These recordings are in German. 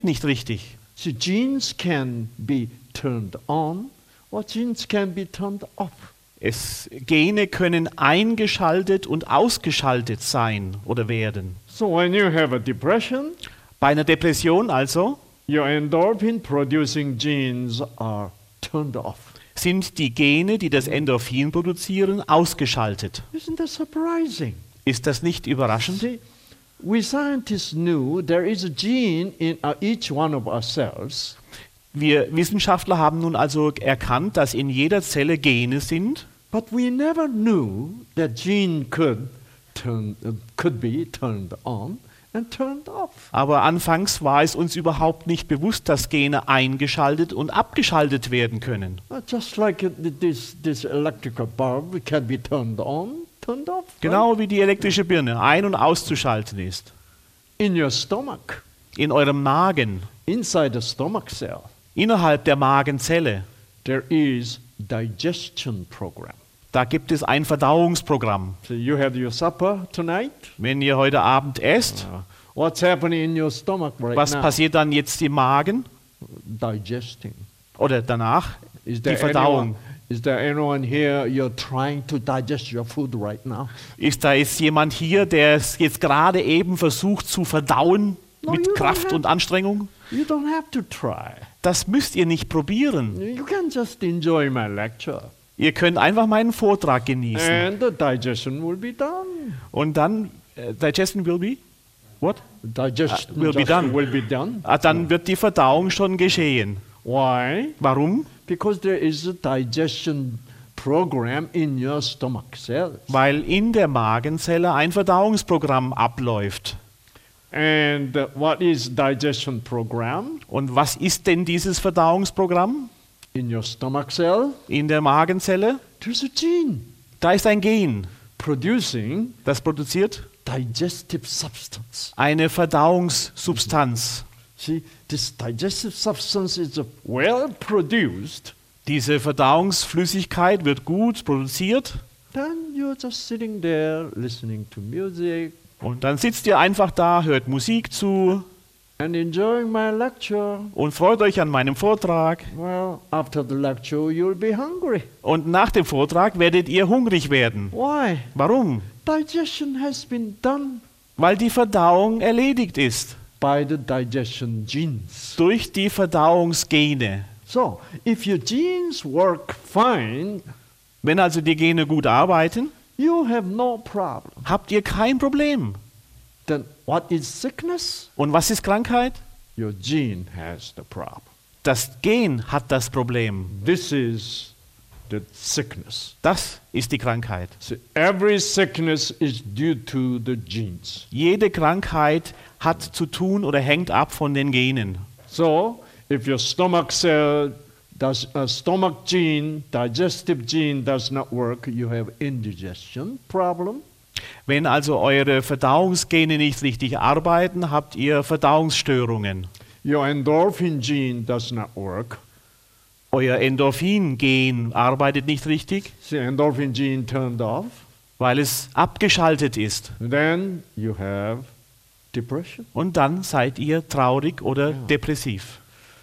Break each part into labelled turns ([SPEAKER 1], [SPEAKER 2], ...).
[SPEAKER 1] nicht richtig.
[SPEAKER 2] See, genes can be turned on or genes can be turned off.
[SPEAKER 1] Gene können eingeschaltet und ausgeschaltet sein oder werden.
[SPEAKER 2] So when you have a depression,
[SPEAKER 1] Bei einer Depression also
[SPEAKER 2] your endorphin-producing genes are turned off.
[SPEAKER 1] sind die Gene, die das Endorphin produzieren, ausgeschaltet.
[SPEAKER 2] Isn't that surprising?
[SPEAKER 1] Ist das nicht überraschend?
[SPEAKER 2] See, we scientists knew there is a gene in each one of our cells.
[SPEAKER 1] Wir Wissenschaftler haben nun also erkannt, dass in jeder Zelle Gene sind,
[SPEAKER 2] But we never knew that gene could be turned on and turned off.
[SPEAKER 1] aber anfangs war es uns überhaupt nicht bewusst, dass Gene eingeschaltet und abgeschaltet werden können.
[SPEAKER 2] Just like this electrical bulb can be turned on, turned off.
[SPEAKER 1] Genau wie die elektrische Birne ein- und auszuschalten ist.
[SPEAKER 2] In your stomach,
[SPEAKER 1] In eurem Magen,
[SPEAKER 2] inside the stomach cell,
[SPEAKER 1] innerhalb der Magenzelle,
[SPEAKER 2] there is digestion program.
[SPEAKER 1] da gibt es ein Verdauungsprogramm.
[SPEAKER 2] So you had your supper tonight.
[SPEAKER 1] Wenn ihr heute Abend esst,
[SPEAKER 2] What's happening in your stomach right
[SPEAKER 1] was
[SPEAKER 2] now?
[SPEAKER 1] passiert dann jetzt im Magen
[SPEAKER 2] Digesting.
[SPEAKER 1] oder danach?
[SPEAKER 2] Is
[SPEAKER 1] Die Verdauung.
[SPEAKER 2] Is there anyone here you're trying to digest your food right now?
[SPEAKER 1] Ist da jetzt jemand hier, der es jetzt gerade eben versucht zu verdauen
[SPEAKER 2] No,
[SPEAKER 1] mit
[SPEAKER 2] you don't
[SPEAKER 1] Kraft
[SPEAKER 2] have-
[SPEAKER 1] und Anstrengung?
[SPEAKER 2] You don't have to try.
[SPEAKER 1] Das müsst ihr nicht probieren.
[SPEAKER 2] You can just enjoy my lecture.
[SPEAKER 1] Ihr könnt einfach meinen Vortrag genießen.
[SPEAKER 2] And the digestion will be done.
[SPEAKER 1] Und dann, digestion will be? What?
[SPEAKER 2] Digestion
[SPEAKER 1] Will be
[SPEAKER 2] just
[SPEAKER 1] done.
[SPEAKER 2] will be done.
[SPEAKER 1] Dann wird die Verdauung schon geschehen.
[SPEAKER 2] Why?
[SPEAKER 1] Warum?
[SPEAKER 2] Because there is a digestion program in your stomach cells.
[SPEAKER 1] Weil in der Magenzelle ein Verdauungsprogramm abläuft.
[SPEAKER 2] And what is digestion program?
[SPEAKER 1] Und was ist denn dieses Verdauungsprogramm
[SPEAKER 2] In your stomach cell,
[SPEAKER 1] in der Magenzelle?
[SPEAKER 2] there's a gene
[SPEAKER 1] Da ist ein Gen,
[SPEAKER 2] producing
[SPEAKER 1] das produziert
[SPEAKER 2] digestive substance.
[SPEAKER 1] eine Verdauungssubstanz.
[SPEAKER 2] See, this digestive substance is well produced.
[SPEAKER 1] Diese Verdauungsflüssigkeit wird gut produziert
[SPEAKER 2] Then you're just sitting there listening to music
[SPEAKER 1] und dann sitzt ihr einfach da, hört Musik zu
[SPEAKER 2] and enjoying my lecture.
[SPEAKER 1] und freut euch an meinem Vortrag.
[SPEAKER 2] Well, after the lecture, you'll be hungry.
[SPEAKER 1] Und nach dem Vortrag werdet ihr hungrig werden.
[SPEAKER 2] Why?
[SPEAKER 1] Warum?
[SPEAKER 2] Digestion has been done
[SPEAKER 1] Weil die Verdauung erledigt ist
[SPEAKER 2] by the digestion genes.
[SPEAKER 1] durch die Verdauungsgene.
[SPEAKER 2] So, if your genes work fine,
[SPEAKER 1] Wenn also die Gene gut arbeiten,
[SPEAKER 2] you have no problem.
[SPEAKER 1] habt ihr kein Problem.
[SPEAKER 2] Then what is sickness?
[SPEAKER 1] Und was ist Krankheit?
[SPEAKER 2] Your gene has the problem.
[SPEAKER 1] Das Gen hat das Problem.
[SPEAKER 2] This is the sickness.
[SPEAKER 1] Das ist die Krankheit.
[SPEAKER 2] So every sickness is due to the genes.
[SPEAKER 1] Jede Krankheit hat zu tun oder hängt ab von den Genen.
[SPEAKER 2] So if your stomach cell does stomach gene, digestive gene does not work, you have indigestion problem.
[SPEAKER 1] Wenn also eure Verdauungsgene nicht richtig arbeiten, habt ihr Verdauungsstörungen.
[SPEAKER 2] Your endorphin gene does not work.
[SPEAKER 1] Euer Endorphin-Gen arbeitet nicht richtig,
[SPEAKER 2] See, endorphin gene turned off.
[SPEAKER 1] weil es abgeschaltet ist.
[SPEAKER 2] Then you have depression.
[SPEAKER 1] Und dann seid ihr traurig oder depressiv.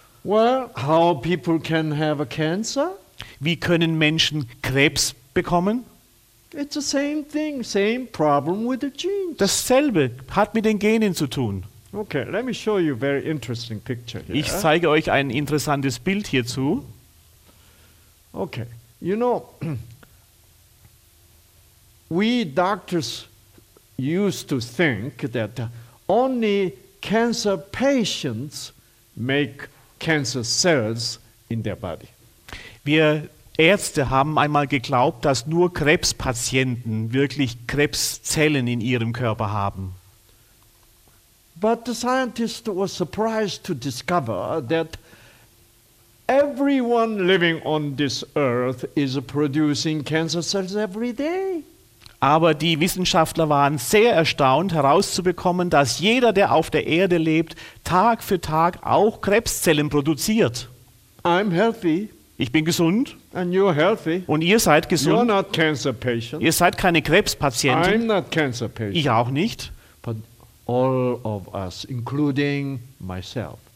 [SPEAKER 2] Well, how people can have a cancer?
[SPEAKER 1] Wie können Menschen Krebs bekommen?
[SPEAKER 2] It's the same thing, same problem with the genes.
[SPEAKER 1] Dasselbe hat mit den Genen zu tun.
[SPEAKER 2] Okay, let me show you a very interesting picture here.
[SPEAKER 1] Ich zeige euch ein interessantes Bild hierzu.
[SPEAKER 2] Okay, you know, we doctors used to think that only cancer patients make cancer cells in their body.
[SPEAKER 1] Wir Ärzte haben einmal geglaubt, dass nur Krebspatienten wirklich Krebszellen in ihrem Körper haben.
[SPEAKER 2] But the scientists were surprised to discover that everyone living on this earth is producing cancer cells every day.
[SPEAKER 1] Aber die Wissenschaftler waren sehr erstaunt herauszubekommen, dass jeder, der auf der Erde lebt, Tag für Tag auch Krebszellen produziert.
[SPEAKER 2] I'm healthy
[SPEAKER 1] Ich bin gesund
[SPEAKER 2] and you're healthy.
[SPEAKER 1] und ihr seid
[SPEAKER 2] You're
[SPEAKER 1] gesund.
[SPEAKER 2] not cancer patient.
[SPEAKER 1] Ihr seid keine
[SPEAKER 2] I'm
[SPEAKER 1] Krebspatienten,
[SPEAKER 2] not cancer patient.
[SPEAKER 1] ich auch nicht.
[SPEAKER 2] But all of us, including myself,